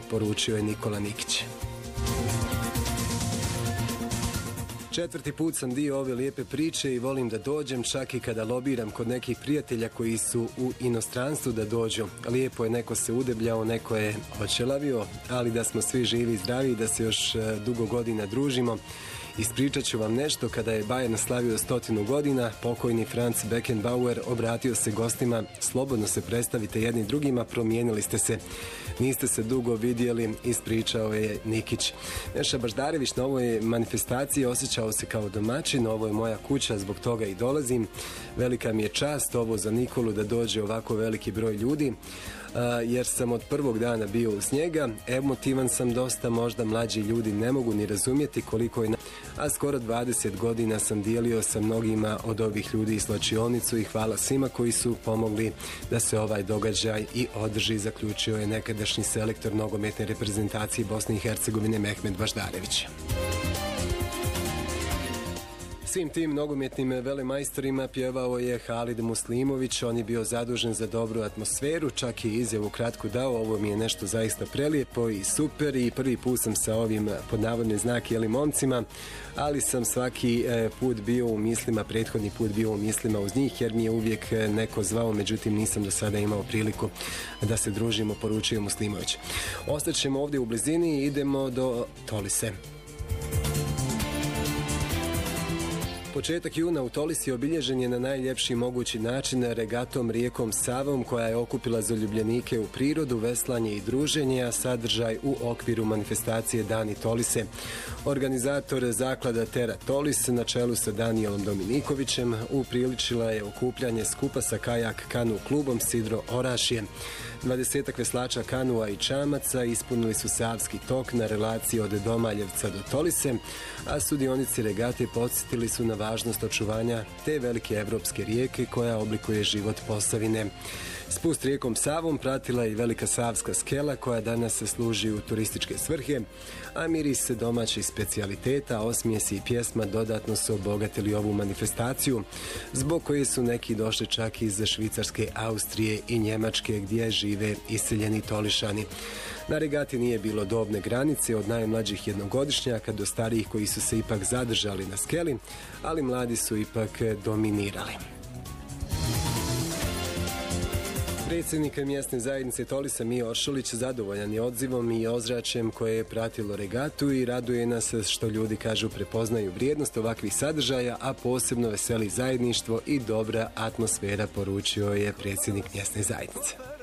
poručio je Nikola Nikić. 4. put sam dio ove lijepe priče i volim da dođem čak i kada lobiram kod nekih prijatelja koji su u inostranstvu da dođu. Lijepo je, neko se udebljao, neko je očelavio, ali da smo svi živi i zdravi i da se još dugo godina družimo. Ispričat ću vam nešto. Kada je Bayern slavio 100 godina, pokojni Franz Beckenbauer obratio se gostima: slobodno se predstavite jedni drugima, promijenili ste se. Niste se dugo vidjeli, ispričao je Nikić. Neša Baždarević na ovoj manifestaciji osjećao se kao domaćin. Ovo je moja kuća, zbog toga i dolazim. Velika mi je čast ovo za Nikolu da dođe ovako veliki broj ljudi, jer sam od prvog dana bio uz njega. Emotivan sam dosta, možda mlađi ljudi ne mogu ni razumjeti koliko je, a skoro 20 godina sam dijelio sa mnogima od ovih ljudi i slačionicu i hvala svima koji su pomogli da se ovaj događaj i održi, zaključio je nekadašnji selektor nogometne reprezentacije Bosne i Hercegovine Mehmed Baždarević. Svim tim nogometnim velemajstorima pjevao je Halid Muslimović. On je bio zadužen za dobru atmosferu, čak i izjavu kratku dao: ovo mi je nešto zaista prelijepo i super i prvi put sam sa ovim pod navodne znake momcima, ali sam svaki put bio u mislima, prethodni put bio u mislima uz njih, jer mi je uvijek neko zvao, međutim nisam do sada imao priliku da se družimo, poručio Muslimović. Ostaćemo ovdje u blizini i idemo do Tolise. Početak juna u Tolisi obilježen je na najljepši mogući način regatom rijekom Savom, koja je okupila zaljubljenike u prirodu, veslanje i druženje, a sadržaj u okviru manifestacije Dani Tolise. Organizator zaklada Terra Tolis na čelu sa Danijelom Dominikovićem upriličila je okupljanje skupa sa kajak kanu klubom Sidro Orašje. 20-ak veslača kanua i čamaca ispunili su Savski tok na relaciji od Domaljevca do Tolise, a sudionici regate podsjetili su na važnost očuvanja te velike evropske rijeke koja oblikuje život Posavine. Spust rijekom Savom pratila je i velika savska skela koja danas se služi u turističke svrhe, a miris domaćih specijaliteta, osmijesi i pjesma dodatno su obogatili ovu manifestaciju, zbog koje su neki došli čak iz Švicarske, Austrije i Njemačke, gdje žive iseljeni Tolišani. Na regati nije bilo dobne granice, od najmlađih jednogodišnjaka do starijih koji su se ipak zadržali na skeli, ali mladi su ipak dominirali. Predsjednik mjesne zajednice Tolisa Mijo Oršulić zadovoljan je odzivom i ozračjem koje je pratilo regatu i raduje nas što ljudi, kažu, prepoznaju vrijednost ovakvih sadržaja, a posebno veseli zajedništvo i dobra atmosfera, poručio je predsjednik mjesne zajednice.